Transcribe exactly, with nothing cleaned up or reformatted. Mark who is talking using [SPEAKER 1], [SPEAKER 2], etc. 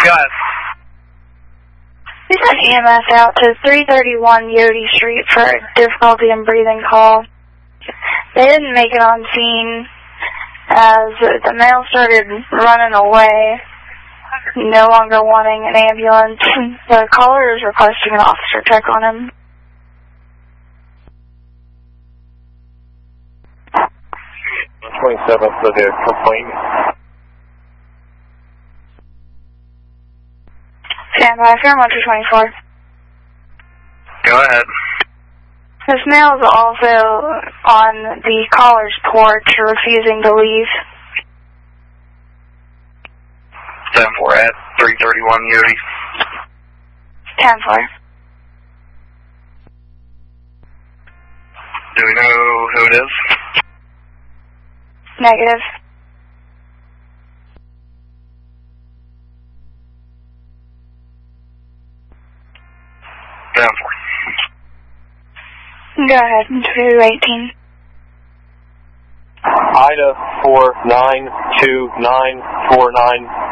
[SPEAKER 1] Go ahead.
[SPEAKER 2] We sent E M S out to three thirty-one Yodi Street for a difficulty in breathing call. They didn't make it on scene as the male started running away, no longer wanting an ambulance. The caller is requesting an officer check on him.
[SPEAKER 3] twenty-seven for the complaint.
[SPEAKER 2] Stand by, Fairmont two twenty-four.
[SPEAKER 1] Go ahead.
[SPEAKER 2] This male is also on the caller's porch, refusing to leave.
[SPEAKER 1] ten four at three thirty-one Yodi.
[SPEAKER 2] ten four.
[SPEAKER 1] Do we know who it is?
[SPEAKER 2] Negative.
[SPEAKER 1] ten four.
[SPEAKER 2] Go ahead, two eighteen.
[SPEAKER 3] Ida four nine two nine four nine